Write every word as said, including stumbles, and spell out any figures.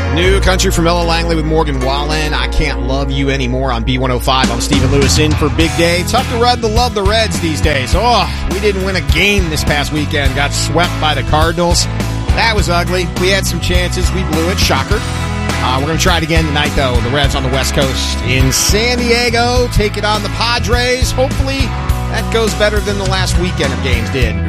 New country from Ella Langley with Morgan Wallen. I Can't Love You Anymore on B one oh five. I'm Stephen Lewis in for Big Day. Tough to run to love the Reds these days. Oh, we didn't win a game this past weekend. Got swept by the Cardinals. That was ugly. We had some chances. We blew it. Shocker. Uh, we're going to try it again tonight, though. The Reds on the West Coast in San Diego. Take it on the Padres. Hopefully that goes better than the last weekend of games did.